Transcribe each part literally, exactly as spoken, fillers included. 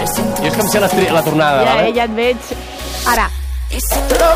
Jo és que em sé la, la tornada, ja, vale? Ja et veig. Ara. No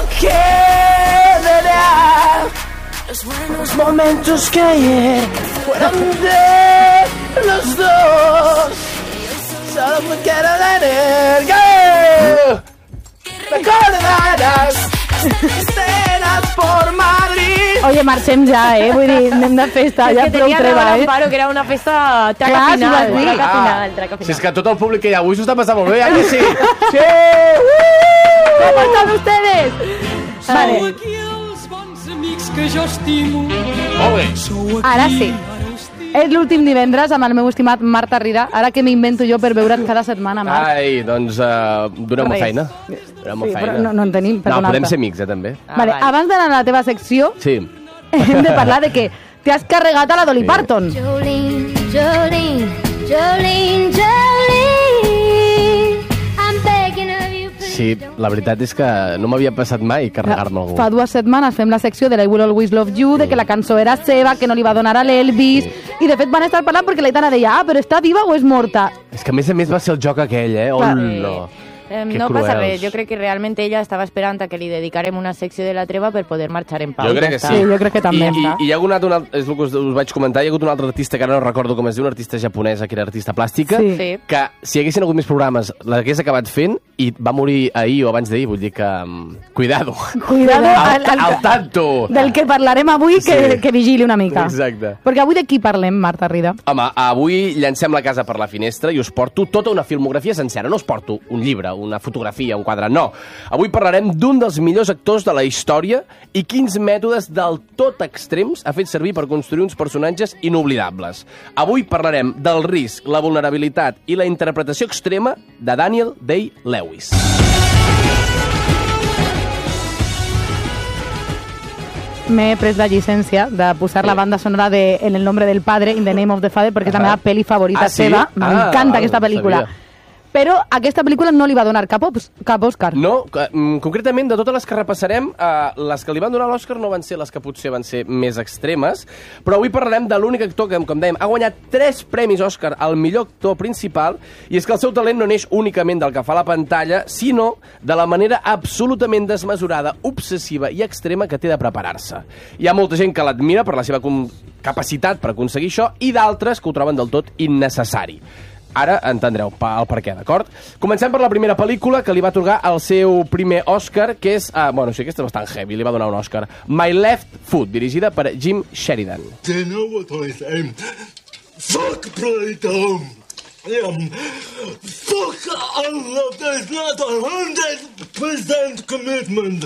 quedará los momentos que ayer fueron de los dos. Solo me quiero tener que recordarás escenas por Madrid. Oye, marxem ja, eh? Vull dir, anem de festa, ja prou treva, eh? Amparo, que era una festa traca Clar, final. s'ho vas dir. Traca Ah, final, traca final. Si és que tot el públic que hi ha avui s'ho està passant molt bé, ja que sí? Sí! ¿Cómo están ustedes? Vale, Aquí els bons amics que jo estimo. Molt bé. Sou aquí, ara sí. És l'últim divendres amb el meu estimat Marta Rida. Ara que m'invento jo per veure't cada setmana, Marc. Ai, doncs uh, donem-me Res. feina. Donem-me Sí, feina. però no, no en tenim, No, perdona. podem ser amics, eh, també. Ah, Vale, vale. abans d'anar a la teva secció, Sí. hem de parlar de que t'has carregat a la Dolly Sí. Parton. Jolene, Jolene, Jolene, Jolene, I'm begging of you, please. Sí, la veritat és que no m'havia passat mai carregar-me algú. Fa dues setmanes fem la secció de la I Will Always Love You, de que la cançó era seva, que no li va donar a l'Elvis, i de fet van estar parlant perquè l'Aitana deia, ah, però està viva o és morta? És que a més a més va ser el joc aquell, eh? Clar. Hola. Eh, Que no pasa cruels. res, jo crec que realment ella estava esperant a que li dedicarem una secció de la treva per poder marxar en pau. Jo crec que Ja sí. està. Sí, jo crec que també. I, i, i hi ha un altre, un altre, és el que us, us vaig comentar, hi ha hagut un altre artista que ara no recordo com es diu, una artista japonesa que era artista plàstica, Sí. Sí. que si hi haguessin hagut més programes l'hagués acabat fent i va morir ahir o abans d'ahir, vull dir que... Um, cuidado. Cuidado Al, al, al, al tanto. del que parlarem avui, que, Sí. que vigili una mica. Exacte. Perquè avui de qui parlem, Marta Rida? Home, avui llancem la casa per la finestra i us porto tota una filmografia sencera. No us porto un llibre, una fotografia, un quadre, no. Avui parlarem d'un dels millors actors de la història i quins mètodes del tot extrems ha fet servir per construir uns personatges inoblidables. Avui parlarem del risc, la vulnerabilitat i la interpretació extrema de Daniel Day-Lewis. M'he pres la llicència de posar la banda sonora de En el nombre del padre, In the name of the father, perquè és la meva pel·li favorita Ah, sí? seva. Ah, M'encanta aquesta no pel·lícula. sabia. Però aquesta pel·lícula no li va donar cap, Os- cap Òscar. No, que, mm, concretament, de totes les que repassarem, eh, les que li van donar l'Òscar no van ser les que potser van ser més extremes, però avui parlarem de l'únic actor que, com dèiem, ha guanyat tres premis Òscar al millor actor principal, i és que el seu talent no neix únicament del que fa a la pantalla, sinó de la manera absolutament desmesurada, obsessiva i extrema que té de preparar-se. Hi ha molta gent que l'admira per la seva com- capacitat per aconseguir això, i d'altres que ho troben del tot innecessari. Ara entendreu pa- el per què, d'acord? Comencem per la primera pel·lícula que li va atorgar el seu primer Òscar, que és... Ah, bueno, sí, aquesta és bastant heavy, li va donar un Òscar. My Left Foot, dirigida per Jim Sheridan. Do you know what I say? Fuck Plato! Um, fuck all of this, not a hundred percent commitment!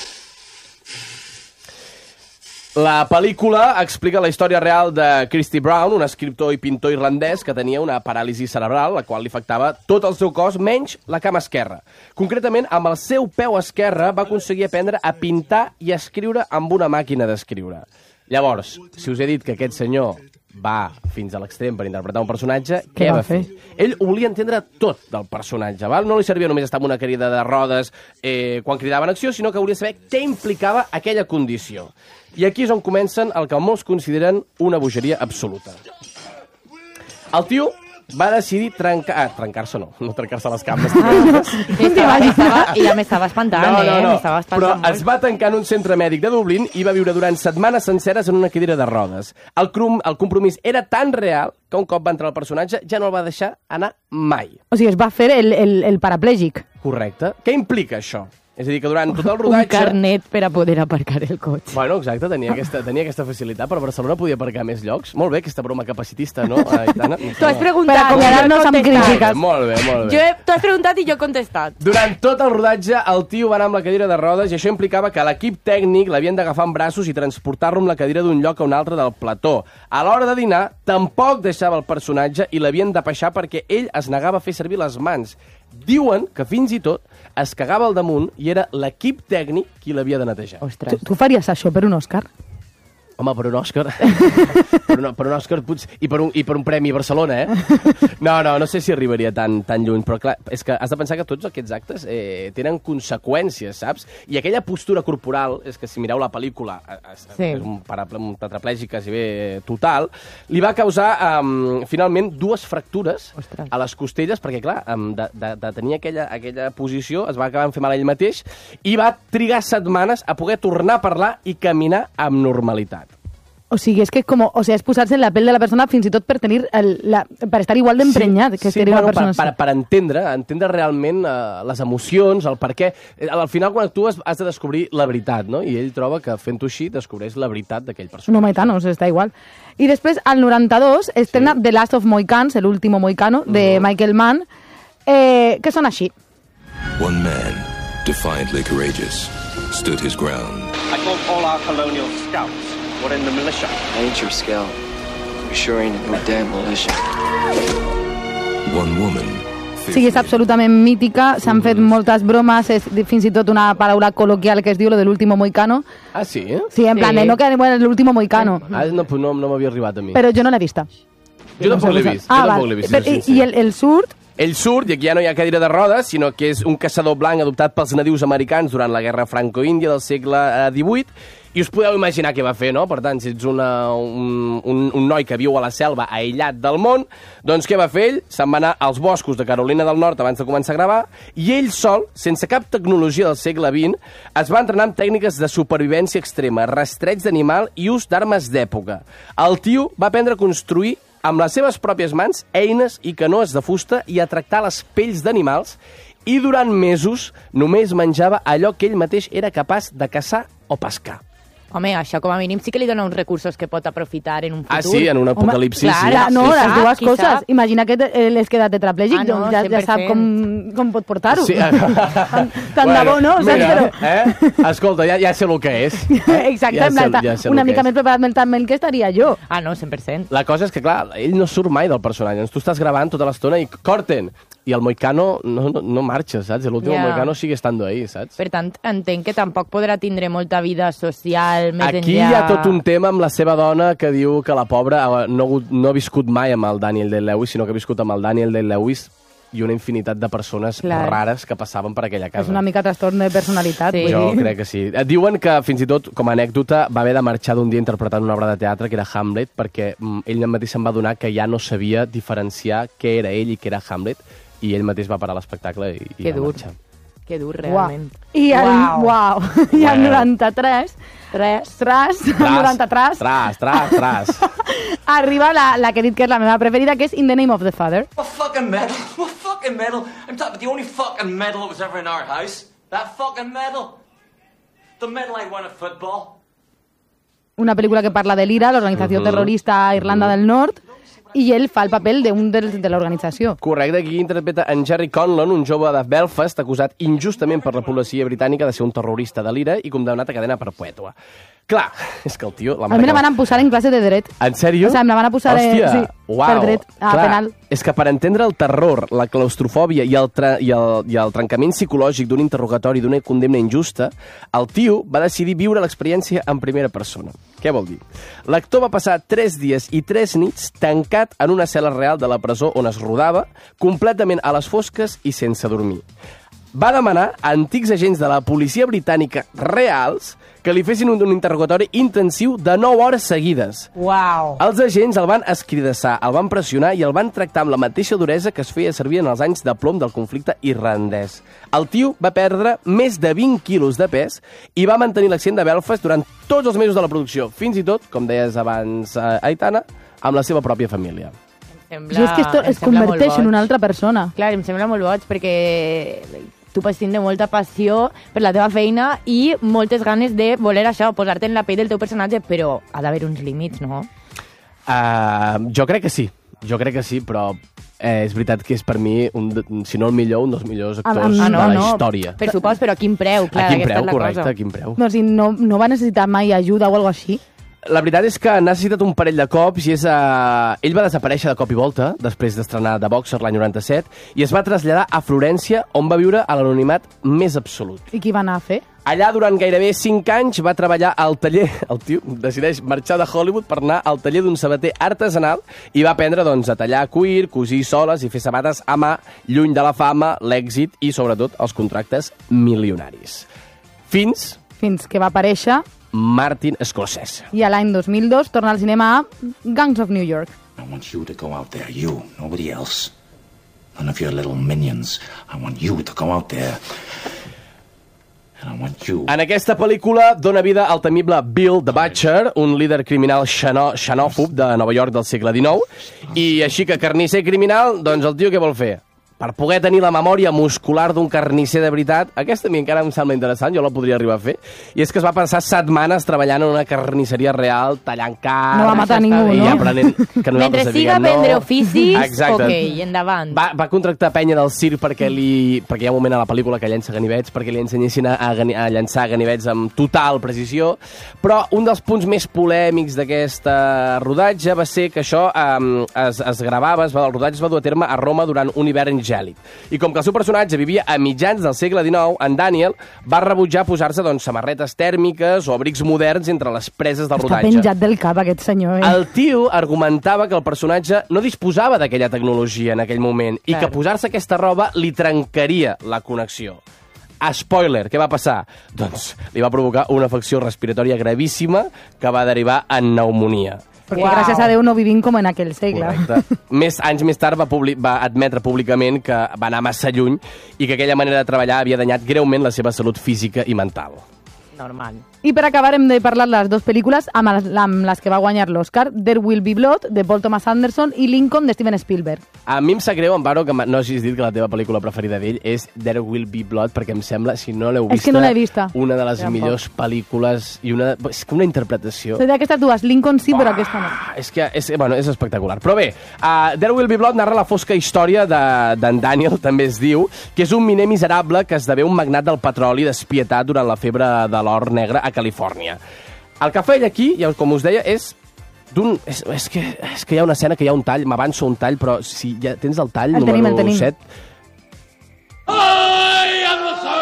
La pel·lícula explica la història real de Christy Brown, un escriptor i pintor irlandès que tenia una paràlisi cerebral, la qual li afectava tot el seu cos, menys la cama esquerra. Concretament, amb el seu peu esquerre va aconseguir aprendre a pintar i a escriure amb una màquina d'escriure. Llavors, si us he dit que aquest senyor va fins a l'extrem per interpretar un personatge, què, Què va va fer? Ell ho volia entendre tot del personatge, val? No li servia només estar amb una cadira de rodes eh, quan cridava en acció, sinó que volia saber què implicava aquella condició. I aquí és on comencen el que molts consideren una bogeria absoluta. El tio va decidir trencar... Ah, trencar-se no, no trencar-se les cames. Estava, estava, I ja m'estava espantant, No, no, eh? no. M'estava espantant Però molt. es va tancar en un centre mèdic de Dublín i va viure durant setmanes senceres en una cadira de rodes. El, crum, el compromís era tan real que un cop va entrar el personatge ja no el va deixar anar mai. O sigui, es va fer el, el, el paraplègic. Correcte. Què implica això? És a dir, que durant tot el Un rodatge... carnet per a poder aparcar el cotxe. Bueno, exacte, tenia aquesta, tenia aquesta facilitat, però Barcelona podia aparcar més llocs. Molt bé, aquesta broma capacitista, no, Aitana? Tu has Per preguntat, acomiadar-nos amb jo he crítiques. contestat. Molt bé, molt bé. Jo he, tu has preguntat i jo he contestat. Durant tot el rodatge, el tio va anar amb la cadira de rodes i això implicava que l'equip tècnic l'havien d'agafar en braços i transportar-lo amb la cadira d'un lloc a un altre del plató. A l'hora de dinar, tampoc deixava el personatge i l'havien de peixar perquè ell es negava a fer servir les mans. Diuen que fins i tot es cagava al damunt i era l'equip tècnic qui l'havia de netejar. Tu, Ostres. tu faries això per un Òscar? Home, per un Òscar... per, un, per un Òscar, potser... I per un, I per un premi a Barcelona, eh? No, no, no sé si arribaria tan, tan lluny, però clar, és que has de pensar que tots aquests actes eh, tenen conseqüències, saps? I aquella postura corporal, és que si mireu la pel·lícula, és, sí. és un, paraple, un tetraplègic quasi bé total, li va causar, um, finalment, dues fractures Ostres. a les costelles, perquè, clar, um, de, de, de tenir aquella, aquella posició, es va acabar fent mal ell mateix, i va trigar setmanes a poder tornar a parlar i caminar amb normalitat. O sigui, és que com, o sigui, és posar-se en la pell de la persona fins i tot per tenir el, la, per estar igual d'emprenyat sí, que sí, bueno, una persona. Per, per, per entendre, entendre realment uh, les emocions, el per què. Al final, quan actues, has de descobrir la veritat, no? I ell troba que fent-ho així descobreix la veritat d'aquell personatge. No, Maitano, està igual. I després, al noranta-dos, estrena sí. The Last of Mohicans, el último mohicano, de uh -huh. Michael Mann, eh, que són així. One man, defiantly courageous, stood his ground. I thought all our colonial scouts were in the militia. I ain't your scout. You sure ain't in no damn militia. One woman. O sigui, és absolutament mítica, s'han fet moltes bromes, és fins i tot una paraula col·loquial que es diu lo de l'último mohicano. Ah, sí? Eh? Sí, en plan, sí. de no que bueno, l'último mohicano. Ah, no, no, no m'havia arribat a mi. Però jo no l'he vista. Jo tampoc l'he vist. Ah, jo tampoc l'he vist. Però, sí, i, sí. I el, el surt... Ell surt, i aquí ja no hi ha cadira de rodes, sinó que és un caçador blanc adoptat pels nadius americans durant la guerra franco-índia del segle divuit, i us podeu imaginar què va fer, no? Per tant, si ets una, un, un, un noi que viu a la selva aïllat del món, doncs què va fer ell? Se'n va anar als boscos de Carolina del Nord abans de començar a gravar, i ell sol, sense cap tecnologia del segle vint, es va entrenar amb tècniques de supervivència extrema, rastreig d'animal i ús d'armes d'època. El tio va aprendre a construir amb les seves pròpies mans, eines i canoes de fusta i a tractar les pells d'animals, i durant mesos només menjava allò que ell mateix era capaç de caçar o pescar. Home, això com a mínim sí que li dona uns recursos que pot aprofitar en un futur. Ah, sí? En un apocalipsi, Home, sí. clar, no, sí, les sap, dues qui coses. sap. Imagina que te, l'has quedat tetraplègic, Ah, no, doncs ja, ja sap cent per com, cent. com pot portar-ho. Sí. Tant, tant de bo, no? Mira, Saps? Però... eh? Escolta, ja, ja sé el que és. Eh? Exacte, ja en sé, plan, ja sé una el que mica és. més preparat mentalment que estaria jo. Ah, no, cent per cent. La cosa és que, clar, ell no surt mai del personatge. Doncs tu estàs gravant tota l'estona i corten. I el Moicano no, no, no marxa, saps? L'últim Ja. Moicano sigue estando ahí, saps? Per tant, entenc que tampoc podrà tindre molta vida social més Aquí enllà... hi ha tot un tema amb la seva dona que diu que la pobra eh, no, ha hagut- no ha viscut mai amb el Daniel Day-Lewis, sinó que ha viscut amb el Daniel Day-Lewis i una infinitat de persones Clar. rares que passaven per aquella casa. És una mica trastorn de personalitat. Sí. vull Jo dir. crec que sí. Et diuen que, fins i tot, com a anècdota, va haver de marxar d'un dia interpretant una obra de teatre que era Hamlet, perquè mm, ell mateix se'n va adonar que ja no sabia diferenciar què era ell i què era Hamlet, i ell mateix va parar l'espectacle i, i Que va dur. marxar. Que dur, Uau. realment. I el, Uau. uau. I el Bueno. noranta-tres, tres, tras, el noranta-tres, Tras, tras, tras. arriba la, la que he dit que és la meva preferida, que és In the Name of the Father. What fucking medal? What fucking medal? I'm talking about the only fucking medal that was ever in our house. That fucking medal. The medal I won at football. Una pel·lícula que parla de l'IRA, l'organització terrorista a Irlanda del Nord, i ell fa el paper d'un dels de l'organització. Correcte, aquí interpreta en Jerry Conlon, un jove de Belfast acusat injustament per la policia britànica de ser un terrorista de l'IRA i condemnat a cadena perpètua. Clar, és que el tio... La A mi me la van a posar en classe de dret. En sèrio? O sigui, me la van a posar eh, Hòstia, sí, uau. per dret, a Clar, penal. És que per entendre el terror, la claustrofòbia i el, tra i el, i el trencament psicològic d'un interrogatori, d'una condemna injusta, el tio va decidir viure l'experiència en primera persona. Què vol dir? L'actor va passar tres dies i tres nits tancat en una cel·la real de la presó on es rodava, completament a les fosques i sense dormir. Va demanar a antics agents de la policia britànica reals que li fessin un, un interrogatori intensiu de nou hores seguides. Uau. Els agents el van escridassar, el van pressionar i el van tractar amb la mateixa duresa que es feia servir en els anys de plom del conflicte irlandès. El tio va perdre més de vint quilos de pes i va mantenir l'accent de Belfast durant tots els mesos de la producció, fins i tot, com deies abans, eh, Aitana, amb la seva pròpia família. Sembla, I és que esto em es sembla molt converteix en boig. una altra persona. Clar, em sembla molt boig perquè tu pots tindre molta passió per la teva feina i moltes ganes de voler això, posar-te en la pell del teu personatge, però ha d'haver uns límits, no? Uh, jo crec que sí, jo crec que sí, però eh, és veritat que és per mi, un, de- si no el millor, un dels millors actors Ah, de no, la no. història. Per supost, però a quin preu? Clar, A quin aquesta preu, és la correcte, cosa. a quin preu. No, o sigui, no, no va necessitar mai ajuda o alguna així. La veritat és que ha necessitat un parell de cops i és... Uh, ell va desaparèixer de cop i volta després d'estrenar The Boxer l'any noranta-set i es va traslladar a Florència on va viure a l'anonimat més absolut. I qui va anar a fer? Allà, durant gairebé cinc anys, va treballar al taller... El tio decideix marxar de Hollywood per anar al taller d'un sabater artesanal i va aprendre doncs, a tallar cuir, cosir soles i fer sabates a mà, lluny de la fama, l'èxit i, sobretot, els contractes milionaris. Fins... Fins que va aparèixer... Martin Scorsese. I a l'any dos mil dos torna al cinema a Gangs of New York. I want you to go out there, you, nobody else. None of your little minions. I want you to go out there... En aquesta pel·lícula dona vida al temible Bill the Butcher, un líder criminal xenò, xenòfob de Nova York del segle dinou, i així que carnisser criminal, doncs el tio què vol fer? Per poder tenir la memòria muscular d'un carnisser de veritat, aquesta a mi encara em sembla interessant, jo la podria arribar a fer, i és que es va passar setmanes treballant en una carnisseria real, tallant carn... No va matar ningú, i no? aprenent que Mentre siga no. aprendre oficis, Exacte. ok, endavant. Va, va contractar penya del circ perquè, li, perquè hi ha un moment a la pel·lícula que llença ganivets, perquè li ensenyessin a, a, a llançar ganivets amb total precisió, però un dels punts més polèmics d'aquesta rodatge va ser que això um, es, es gravava, es va, el rodatge es va dur a terme a Roma durant un hivern gèlid. I com que el seu personatge vivia a mitjans del segle dinou, en Daniel va rebutjar posar-se doncs, samarretes tèrmiques o abrics moderns entre les preses del Està rodatge. penjat del cap, aquest senyor. Eh? El tio argumentava que el personatge no disposava d'aquella tecnologia en aquell moment i que posar-se aquesta roba li trencaria la connexió. Spoiler, què va passar? Doncs li va provocar una afecció respiratòria gravíssima que va derivar en pneumònia. Perquè wow. gràcies a Déu no vivim com en aquell segle. Correcte. Més anys més tard va, publi va admetre públicament que va anar massa lluny i que aquella manera de treballar havia danyat greument la seva salut física i mental. Normal. I per acabar hem de parlar de les dues pel·lícules amb, amb les que va guanyar l'Oscar, There Will Be Blood, de Paul Thomas Anderson, i Lincoln, de Steven Spielberg. A mi em sap greu, Amparo, que no hagis dit que la teva pel·lícula preferida d'ell és There Will Be Blood, perquè em sembla, si no l'heu vista, és que no l'he vista. Una de les Tampoc. millors pel·lícules i una... És que una interpretació... Soy d'aquestes dues, Lincoln sí, però aquesta no. És que és, bueno, és espectacular. Però bé, uh, There Will Be Blood narra la fosca història d'en de, Daniel, també es diu, que és un miner miserable que esdevé un magnat del petroli despietat durant la febre de l'or negre a Califòrnia. El que fa ell aquí, com us deia, és d'un... És, és, que, és que hi ha una escena que hi ha un tall, m'avanço un tall, però si ja tens el tall, el número tenim, el tenim. set... I am the